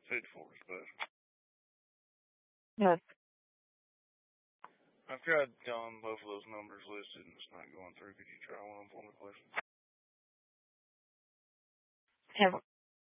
54 is better. Yes. I've tried calling both of those numbers listed and it's not going through. Could you try one of them for me, please?